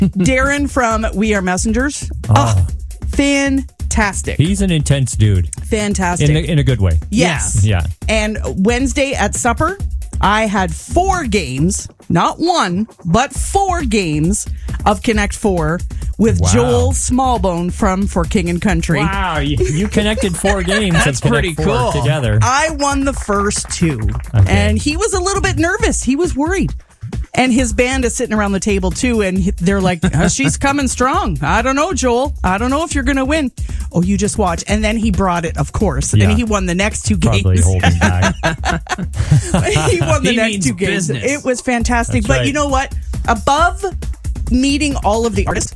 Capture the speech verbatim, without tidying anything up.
Darren from We Are Messengers. Oh, oh fantastic. He's an intense dude. Fantastic. In a, in a good way. Yes. Yeah. And Wednesday at supper, I had four games, not one, but four games of Connect Four with wow. Joel Smallbone from For King and Country. Wow, you, you connected four games. That's of pretty Connect Four cool. Together. I won the first two, okay. and he was a little bit nervous. He was worried. And his band is sitting around the table, too, and they're like, oh, she's coming strong. I don't know, Joel. I don't know if you're going to win. Oh, you just watch. And then he brought it, of course. Yeah. And he won the next two Probably games. holding back. He won the he next two games. business. It was fantastic. That's but right. you know what? Above meeting all of the artists,